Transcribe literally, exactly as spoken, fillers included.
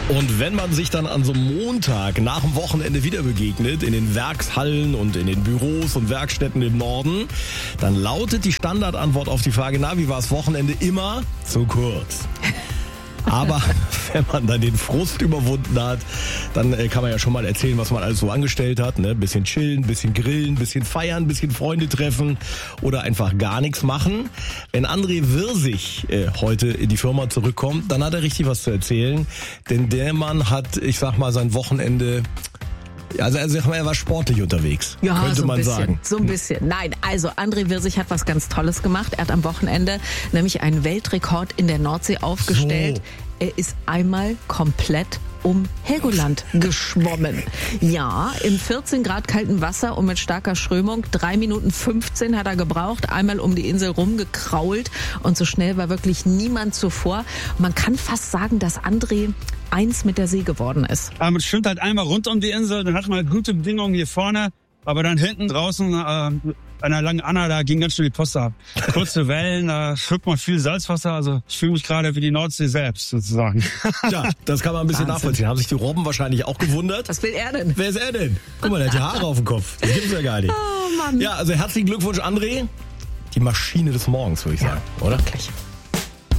Und wenn man sich dann an so einem Montag nach dem Wochenende wieder begegnet, in den Werkshallen und in den Büros und Werkstätten im Norden, dann lautet die Standardantwort auf die Frage, na, wie war das Wochenende? Immer zu kurz. Aber wenn man dann den Frust überwunden hat, dann äh, kann man ja schon mal erzählen, was man alles so angestellt hat. Ne? Bisschen chillen, bisschen grillen, bisschen feiern, bisschen Freunde treffen oder einfach gar nichts machen. Wenn André Wirsig äh, heute in die Firma zurückkommt, dann hat er richtig was zu erzählen. Denn der Mann hat, ich sag mal, sein Wochenende... Also, also er war sportlich unterwegs, ja, könnte so ein man bisschen, sagen. So ein bisschen. Nein, also André Wirsig hat was ganz Tolles gemacht. Er hat am Wochenende nämlich einen Weltrekord in der Nordsee aufgestellt. So. Er ist einmal komplett um Helgoland geschwommen. Ja, im vierzehn Grad kalten Wasser und mit starker Strömung. drei Minuten fünfzehn hat er gebraucht, einmal um die Insel rumgekrault und so schnell war wirklich niemand zuvor. Man kann fast sagen, dass André eins mit der See geworden ist. Aber man schwimmt halt einmal rund um die Insel, dann hat man gute Bedingungen hier vorne, aber dann hinten draußen äh, an der langen Anna, da ging ganz schön die Post ab. Kurze Wellen, da schwimmt man viel Salzwasser, also ich fühle mich gerade wie die Nordsee selbst sozusagen. Ja, das kann man ein bisschen Wahnsinn. nachvollziehen. Haben sich die Robben wahrscheinlich auch gewundert. Was will er denn? Wer ist er denn? Guck mal, der hat die Haare auf dem Kopf. Das gibt's ja gar nicht. Oh Mann. Ja, also herzlichen Glückwunsch, André. Die Maschine des Morgens, würde ich ja, sagen, oder? Wirklich.